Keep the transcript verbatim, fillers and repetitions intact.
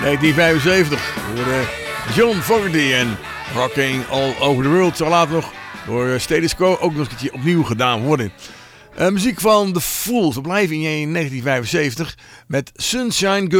negentien vijfenzeventig door John Fogerty en Rocking All Over The World. Zal later nog door Status Quo ook nog eens een keertje opnieuw gedaan worden. Uh, muziek van The Fools. We blijven in negentien vijfenzeventig met Sunshine Girl.